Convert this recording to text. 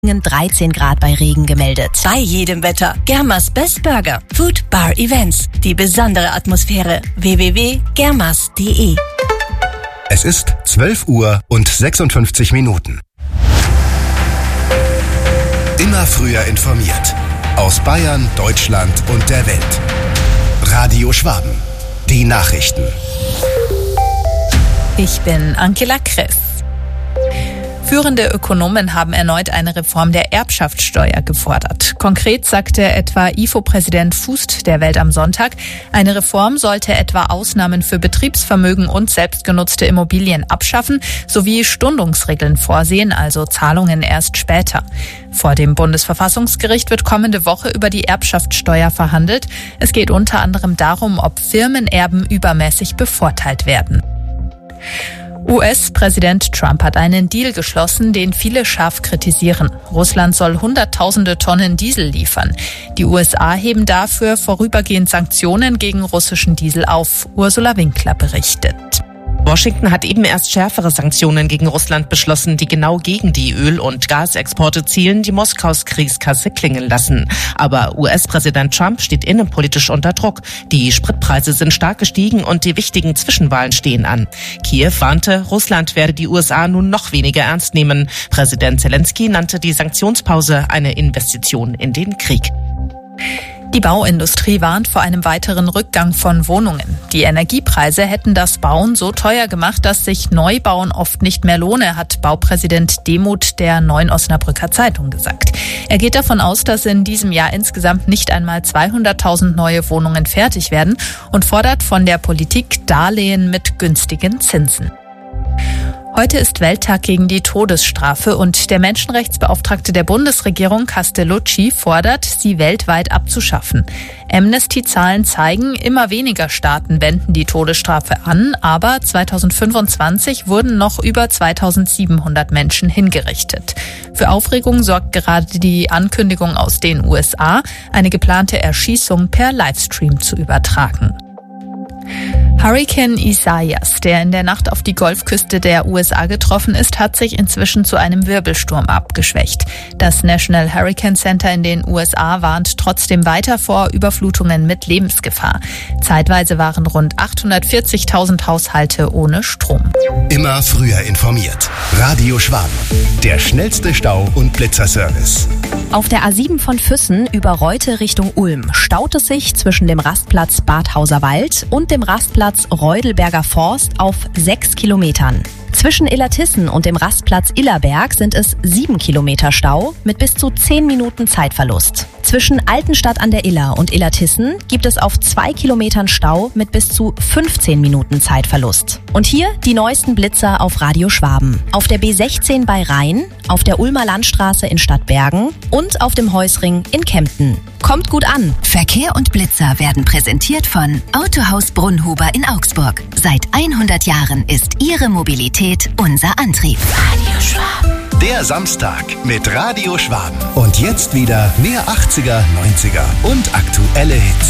13 Grad bei Regen gemeldet. Bei jedem Wetter. Germas Best Burger. Food Bar Events. Die besondere Atmosphäre. www.germas.de. Es ist 12 Uhr und 56 Minuten. Immer früher informiert. Aus Bayern, Deutschland und der Welt. Radio Schwaben. Die Nachrichten. Ich bin Angela Kress. Führende Ökonomen haben erneut eine Reform der Erbschaftssteuer gefordert. Konkret sagte etwa IFO-Präsident Fußt der Welt am Sonntag, eine Reform sollte etwa Ausnahmen für Betriebsvermögen und selbstgenutzte Immobilien abschaffen, sowie Stundungsregeln vorsehen, also Zahlungen erst später. Vor dem Bundesverfassungsgericht wird kommende Woche über die Erbschaftssteuer verhandelt. Es geht unter anderem darum, ob Firmenerben übermäßig bevorteilt werden. US-Präsident Trump hat einen Deal geschlossen, den viele scharf kritisieren. Russland soll Hunderttausende Tonnen Diesel liefern. Die USA heben dafür vorübergehend Sanktionen gegen russischen Diesel auf. Ursula Winkler berichtet. Washington hat eben erst schärfere Sanktionen gegen Russland beschlossen, die genau gegen die Öl- und Gasexporte zielen, die Moskaus Kriegskasse klingen lassen. Aber US-Präsident Trump steht innenpolitisch unter Druck. Die Spritpreise sind stark gestiegen und die wichtigen Zwischenwahlen stehen an. Kiew warnte, Russland werde die USA nun noch weniger ernst nehmen. Präsident Zelensky nannte die Sanktionspause eine Investition in den Krieg. Die Bauindustrie warnt vor einem weiteren Rückgang von Wohnungen. Die Energiepreise hätten das Bauen so teuer gemacht, dass sich Neubauen oft nicht mehr lohne, hat Baupräsident Demuth der Neuen Osnabrücker Zeitung gesagt. Er geht davon aus, dass in diesem Jahr insgesamt nicht einmal 200.000 neue Wohnungen fertig werden und fordert von der Politik Darlehen mit günstigen Zinsen. Heute ist Welttag gegen die Todesstrafe und der Menschenrechtsbeauftragte der Bundesregierung Castellucci fordert, sie weltweit abzuschaffen. Amnesty-Zahlen zeigen, immer weniger Staaten wenden die Todesstrafe an, aber 2025 wurden noch über 2700 Menschen hingerichtet. Für Aufregung sorgt gerade die Ankündigung aus den USA, eine geplante Erschießung per Livestream zu übertragen. Hurrikan Isaias, der in der Nacht auf die Golfküste der USA getroffen ist, hat sich inzwischen zu einem Wirbelsturm abgeschwächt. Das National Hurricane Center in den USA warnt trotzdem weiter vor Überflutungen mit Lebensgefahr. Zeitweise waren rund 840.000 Haushalte ohne Strom. Immer früher informiert. Radio Schwaben. Der schnellste Stau- und Blitzerservice. Auf der A7 von Füssen über Reute Richtung Ulm staut es sich zwischen dem Rastplatz Badhauser Wald und dem Rastplatz Reudelberger Forst auf 6 Kilometern. Zwischen Illertissen und dem Rastplatz Illerberg sind es 7 Kilometer Stau mit bis zu 10 Minuten Zeitverlust. Zwischen Altenstadt an der Iller und Illertissen gibt es auf 2 Kilometern Stau mit bis zu 15 Minuten Zeitverlust. Und hier die neuesten Blitzer auf Radio Schwaben. Auf der B16 bei Rhein, auf der Ulmer Landstraße in Stadtbergen und auf dem Heusring in Kempten. Kommt gut an. Verkehr und Blitzer werden präsentiert von Autohaus Brunnhuber in Augsburg. Seit 100 Jahren ist Ihre Mobilität unser Antrieb. Radio Schwaben. Der Samstag mit Radio Schwaben. Und jetzt wieder mehr 80er, 90er und aktuelle Hits.